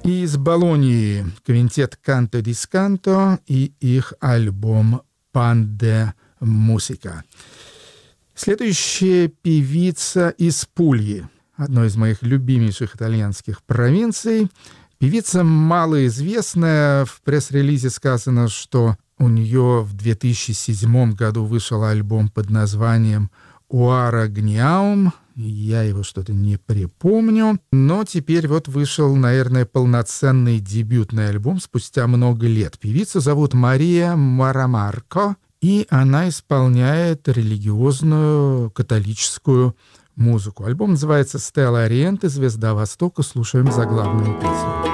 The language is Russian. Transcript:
Из Болонии квинтет «Канто дисканто» и их альбом «Панде Мусика». Следующая певица из Пульи, одной из моих любимейших итальянских провинций. Певица малоизвестная. В пресс-релизе сказано, что у нее в 2007 году вышел альбом под названием «Уара Гниаум». Я его что-то не припомню. Но теперь вот вышел, наверное, полноценный дебютный альбом спустя много лет. Певицу зовут Мария Марамарко, и она исполняет религиозную католическую музыку. Альбом называется «Стелла Ориенте. Звезда Востока». Слушаем заглавную песню.